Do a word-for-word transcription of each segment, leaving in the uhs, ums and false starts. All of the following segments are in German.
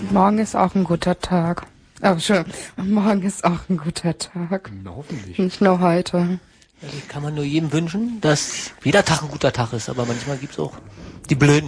Morgen ist auch ein guter Tag. Oh, schön. Morgen ist auch ein guter Tag. Na, hoffentlich. Nicht nur heute. Also kann man nur jedem wünschen, dass jeder Tag ein guter Tag ist, aber manchmal gibt's auch die Blöden.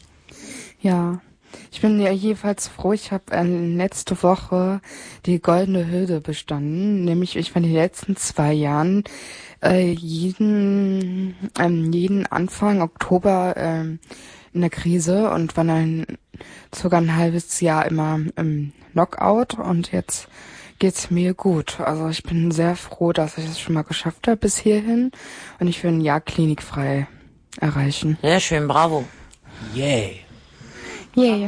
Ja. Ich bin ja jedenfalls froh, ich habe äh, letzte Woche die Goldene Hürde bestanden. Nämlich, ich war in den letzten zwei Jahren äh, jeden, ähm, jeden Anfang Oktober ähm, in der Krise und war dann sogar ein halbes Jahr immer im Knockout und jetzt geht's mir gut. Also ich bin sehr froh, dass ich es schon mal geschafft habe bis hierhin und ich will ein Jahr klinikfrei erreichen. Sehr schön, bravo. Yay. Yeah.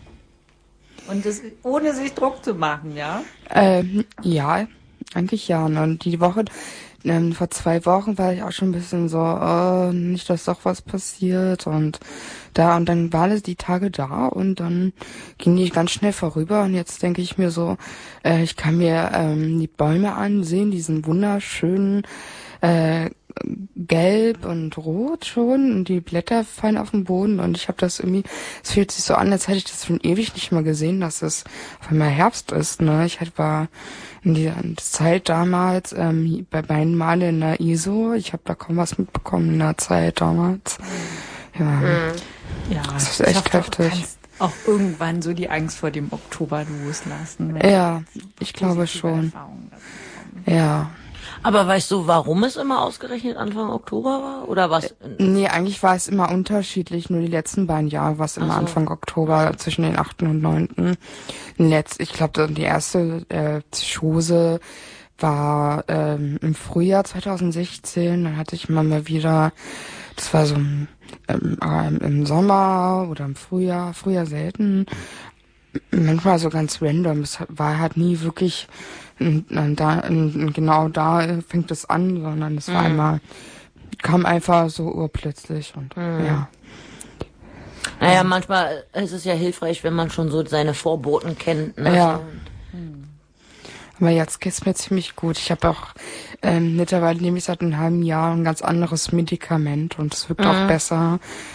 Und das ohne sich Druck zu machen, ja? Ähm, ja, eigentlich ja. Und die Woche, ähm, vor zwei Wochen war ich auch schon ein bisschen so, äh, nicht, dass doch was passiert und da und dann waren es die Tage da und dann ging die ganz schnell vorüber und jetzt denke ich mir so, äh, ich kann mir ähm, die Bäume ansehen, die sind wunderschön, äh, gelb und rot schon und die Blätter fallen auf den Boden und ich habe das irgendwie, es fühlt sich so an, als hätte ich das schon ewig nicht mehr gesehen, dass es auf einmal Herbst ist, ne? Ich halt war in dieser Zeit damals ähm, bei meinen Male in der I S O, ich habe da kaum was mitbekommen in der Zeit damals. Ja, mhm. Ja, das ist echt heftig. Du kannst auch irgendwann so die Angst vor dem Oktober loslassen. Ja, ich glaube schon. Ja. Aber weißt du, warum es immer ausgerechnet Anfang Oktober war? Oder was? Nee, eigentlich war es immer unterschiedlich. Nur die letzten beiden Jahre war es immer so. Anfang Oktober, zwischen den achten und neunten Letzt, ich glaube, die erste äh, Psychose war ähm, im Frühjahr zwanzig sechzehn. Dann hatte ich immer mal wieder, das war so ähm, ähm, im Sommer oder im Frühjahr, Frühjahr selten. Manchmal so ganz random. Es war halt nie wirklich da, genau da fängt es an, sondern es war mhm. einmal, kam einfach so urplötzlich und mhm. ja. Naja, manchmal ist es ja hilfreich, wenn man schon so seine Vorboten kennt. Ne? Ja. Mhm. Aber jetzt geht's mir ziemlich gut. Ich habe auch ähm, mittlerweile nehme ich seit einem halben Jahr ein ganz anderes Medikament und es wirkt mhm. auch besser.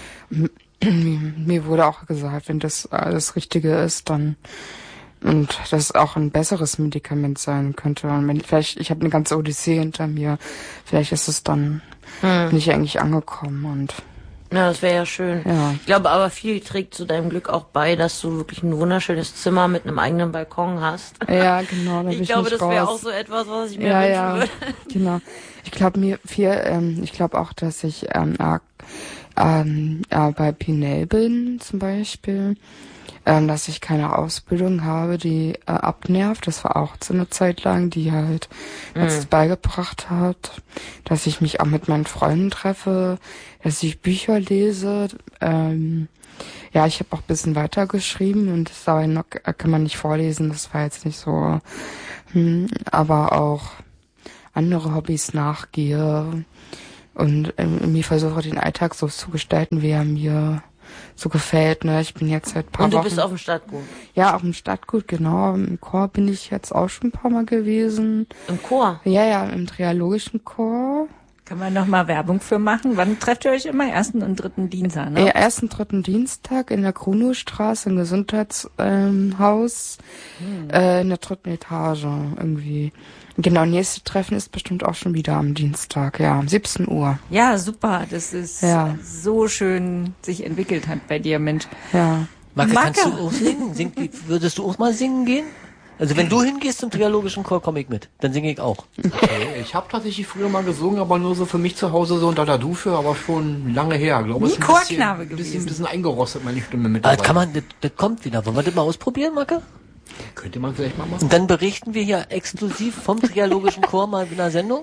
Mir wurde auch gesagt, wenn das das Richtige ist, dann und das auch ein besseres Medikament sein könnte. Und wenn, vielleicht, ich habe eine ganze Odyssee hinter mir. Vielleicht ist es dann, hm. bin ich eigentlich angekommen und. Ja, das wäre ja schön. Ja. Ich glaube aber viel trägt zu deinem Glück auch bei, dass du wirklich ein wunderschönes Zimmer mit einem eigenen Balkon hast. Ja, genau. Da ich ich glaube, das wäre auch so etwas, was ich mir ja, wünschen ja. würde. Genau. Ich glaube mir viel, ähm, ich glaube auch, dass ich ähm, ähm, äh, bei Pinel bin zum Beispiel. Ähm, dass ich keine Ausbildung habe, die äh, abnervt. Das war auch so eine Zeit lang, die halt mhm. das beigebracht hat, dass ich mich auch mit meinen Freunden treffe, dass ich Bücher lese. Ähm, ja, ich habe auch ein bisschen weitergeschrieben und das aber noch, kann man nicht vorlesen, das war jetzt nicht so. Hm, aber auch andere Hobbys nachgehe und ähm, mir versuche, den Alltag so zu gestalten, wie er mir so gefällt, ne? Ich bin jetzt seit ein paar Wochen... Und du bist auf dem Stadtgut? Ja, auf dem Stadtgut, genau. Im Chor bin ich jetzt auch schon ein paar Mal gewesen. Im Chor? Ja, ja, im triologischen Chor. Kann man noch mal Werbung für machen? Wann trefft ihr euch immer? Ersten und dritten Dienstag, ne? Ja, ersten, dritten Dienstag in der Kronowstraße im Gesundheitshaus, ähm, hm. äh, in der dritten Etage irgendwie. Genau, nächste Treffen ist bestimmt auch schon wieder am Dienstag, ja, um siebzehn Uhr. Ja, super, das ist ja. so schön sich entwickelt hat bei dir, Mensch. Ja. Marke, kannst du auch singen? Sing, würdest du auch mal singen gehen? Also wenn du hingehst zum triologischen Chor, komme ich mit. Dann singe ich auch. Okay. Ich habe tatsächlich früher mal gesungen, aber nur so für mich zu Hause so unter der Dusche, aber schon lange her. Ich glaube, es ist ein Chorknabe bisschen, gewesen. bisschen, bisschen eingerostet, meine Stimme mittlerweile. Aber kann man, das, das kommt wieder. Wollen wir das mal ausprobieren, Marke? Könnte man vielleicht mal machen. Und dann berichten wir hier exklusiv vom triologischen Chor mal in einer Sendung?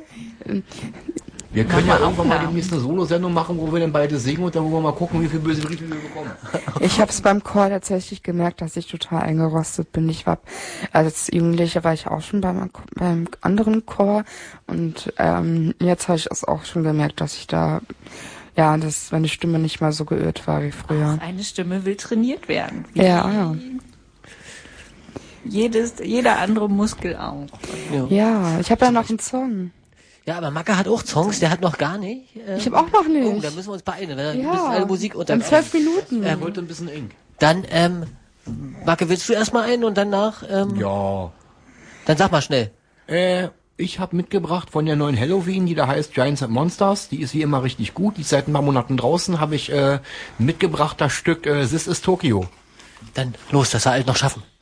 Wir können ja irgendwann mal demnächst eine Solo-Sendung machen, wo wir dann beide singen und dann wollen wir mal gucken, wie viel böse Briefe wir bekommen. Ich habe es beim Chor tatsächlich gemerkt, dass ich total eingerostet bin. Ich war als Jugendliche war ich auch schon beim beim anderen Chor und ähm, jetzt habe ich es auch schon gemerkt, dass ich da ja, dass meine Stimme nicht mal so geirrt war wie früher. Ach, eine Stimme will trainiert werden. Wie ja, ja. Jedes, jeder andere Muskel auch. Ja, ja ich habe ja noch einen Song. Ja, aber Macke hat auch Songs, der hat noch gar nicht. Ähm, ich habe auch noch nicht. Oh, da müssen wir uns beeilen. Da ja, müssen alle Musik unter. In zwölf Minuten. Er wollte ein bisschen eng. Dann, ähm, Marke, willst du erstmal einen und danach? Ähm, ja. Dann sag mal schnell. Äh, ich habe mitgebracht von der neuen Halloween, die da heißt Giants and Monsters. Die ist wie immer richtig gut. Die ist seit ein paar Monaten draußen. Habe ich äh, mitgebracht das Stück äh, This is Tokyo. Dann los, das soll halt noch schaffen.